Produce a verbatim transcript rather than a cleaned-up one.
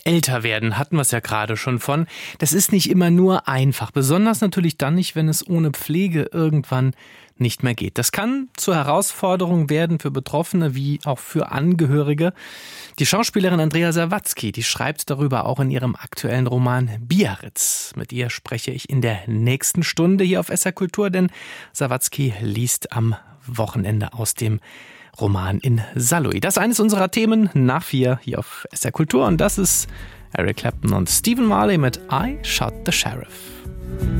Älter werden, hatten wir es ja gerade schon von. Das ist nicht immer nur einfach, besonders natürlich dann nicht, wenn es ohne Pflege irgendwann nicht mehr geht. Das kann zur Herausforderung werden für Betroffene wie auch für Angehörige. Die Schauspielerin Andrea Sawatzki, die schreibt darüber auch in ihrem aktuellen Roman Biarritz. Mit ihr spreche ich in der nächsten Stunde hier auf S R Kultur, denn Sawatzki liest am Wochenende aus dem Roman in Saarlouis. Das ist eines unserer Themen nach vier hier auf S R Kultur und das ist Eric Clapton und Stephen Marley mit I Shot the Sheriff.